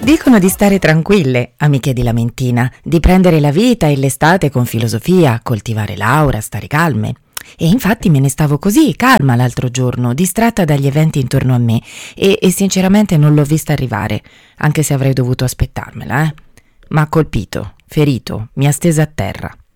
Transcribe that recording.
Dicono di stare tranquille, amiche di Lamentina, di prendere la vita e l'estate con filosofia, coltivare l'aura, stare calme. E infatti me ne stavo così, calma l'altro giorno, distratta dagli eventi intorno a me e sinceramente non l'ho vista arrivare, anche se avrei dovuto aspettarmela, Ma ha colpito, ferito, mi ha stesa a terra.